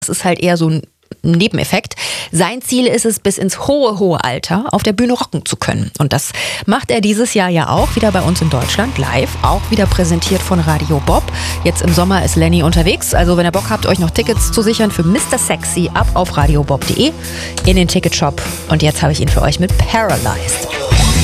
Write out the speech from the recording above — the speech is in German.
Das ist halt eher so ein Nebeneffekt. Sein Ziel ist es, bis ins hohe Alter auf der Bühne rocken zu können. Und das macht er dieses Jahr ja auch wieder bei uns in Deutschland live, auch wieder präsentiert von Radio Bob. Jetzt im Sommer ist Lenny unterwegs, also wenn ihr Bock habt, euch noch Tickets zu sichern für Mr. Sexy, ab auf radiobob.de in den Ticketshop. Und jetzt habe ich ihn für euch mit Paralyzed.